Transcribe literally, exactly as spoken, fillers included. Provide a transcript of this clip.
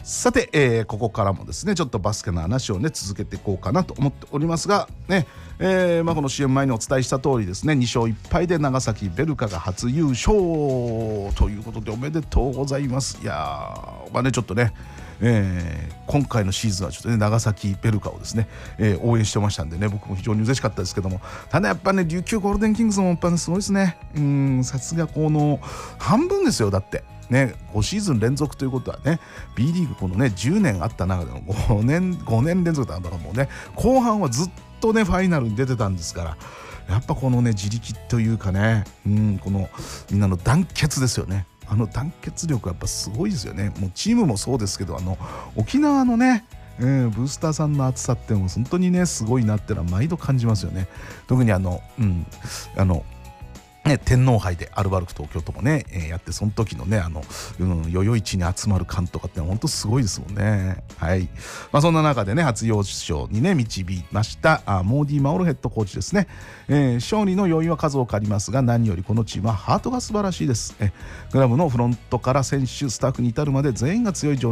さて、えー、ここからもですねちょっとバスケの話をね続けていこうかなと思っておりますがね、えーまあ、この シーエム 前にお伝えした通りですねに勝いっぱいで長崎ベルカが初優勝ということでおめでとうございます。いやーまあねちょっとね、えー、今回のシーズンはちょっとね長崎ベルカをですね、えー、応援してましたんでね僕も非常に嬉しかったですけども、ただやっぱね琉球ゴールデンキングスもやっぱねすごいですね。うーんさすがこの半分ですよ。だってね、ごシーズン連続ということはね B リーグこのねじゅうねんあった中でのごねんごねん連続だからもうね後半はずっとねファイナルに出てたんですから、やっぱこのね自力というかね、うんこのみんなの団結ですよね。あの団結力やっぱすごいですよね。もうチームもそうですけどあの沖縄のねえー、ブースターさんの熱さってもう本当にねすごいなってのは毎度感じますよね。特にあのうんあのね、天皇杯でアルバルク東京ともね、えー、やってその時のねあの、うん、代々市に集まる感とかって本当すごいですもんね。はい、まあ、そんな中でね初優勝にね導きましたあモーディ・マオルヘッドコーチですね、えー、勝利の要因は数多くありますが何よりこのチームはハートが素晴らしいです。えー、クラブのフロントから選手スタッフに至るまで全員が強い情